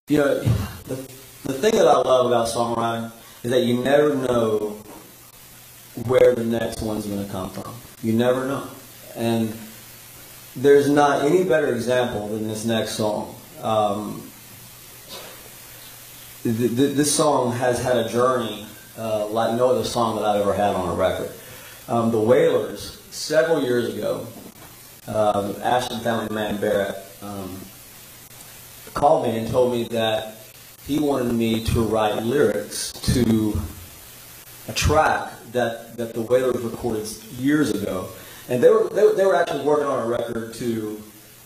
You know, the thing that I love about songwriting is that you never know where the next one's going to come from. You never know. And there's not any better example than this next song. This song has had a journey like no other song that I've ever had on a record. The Wailers, several years ago, Ashton Family Man Barrett called me and told me that he wanted me to write lyrics to a track that the Wailers recorded years ago, and they were actually working on a record to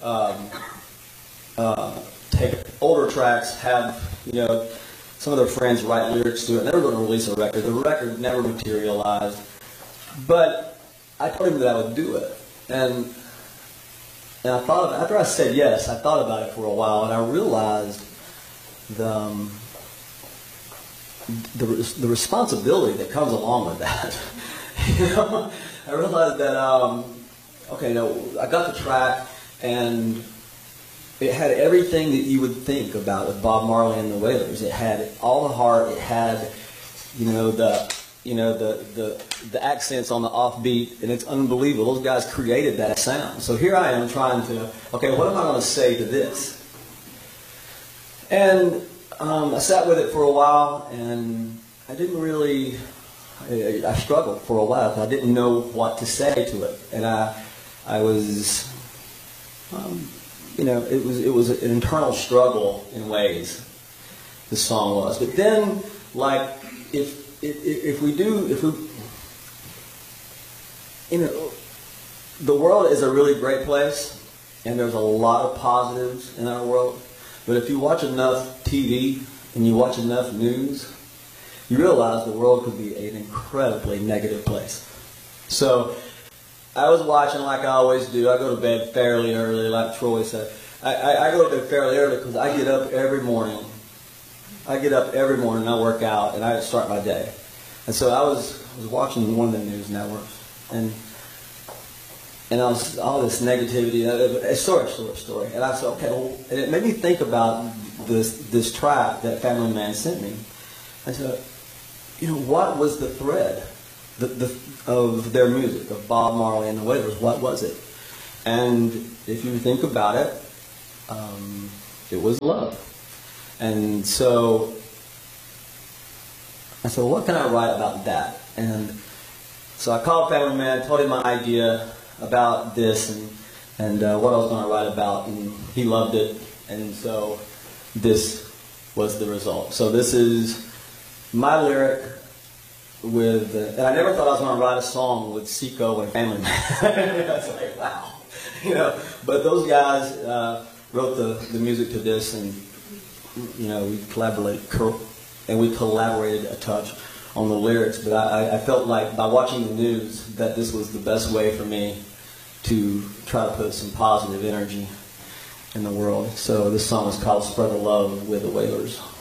take older tracks, have some of their friends write lyrics to it, and they were going to release a record. The record never materialized, but I told him that I would do it, and I thought, after I said yes, I thought about it for a while, and I realized the responsibility that comes along with that. I realized that I got the track, and it had everything that you would think about with Bob Marley and the Wailers. It had all the heart. It had, the accents on the offbeat, and it's unbelievable. Those guys created that sound. So here I am trying to, what am I going to say to this? And I sat with it for a while, and I didn't really, I struggled for a while because I didn't know what to say to it. And I was, it was an internal struggle in ways, the song was. But then, the world is a really great place, and there's a lot of positives in our world. But if you watch enough TV and you watch enough news, you realize the world could be an incredibly negative place. So I was watching like I always do. I go to bed fairly early, like Troy said. I go to bed fairly early because I get up every morning. I work out, and I start my day. And so I was watching one of the news networks, and I was all this negativity, a story. And I said, okay, well, and it made me think about this track that Family Man sent me. I said, what was the thread of their music, of Bob Marley and the Wailers? What was it? And if you think about it, it was love. And so I said, well, what can I write about that? And so I called Family Man, told him my idea about this and what I was going to write about, and he loved it, and so this was the result. So this is my lyric with, and I never thought I was going to write a song with Seco and Family Man. I was like, wow, but those guys wrote the music to this, and we collaborated a touch on the lyrics, but I felt like by watching the news that this was the best way for me to try to put some positive energy in the world. So this song is called Spread the Love with the Wailers.